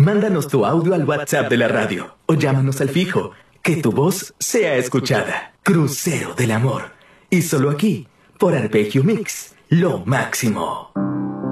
Mándanos tu audio al WhatsApp de la radio o llámanos al fijo. Que tu voz sea escuchada. Crucero del amor. Y solo aquí, por Arpeggio Mix, lo máximo.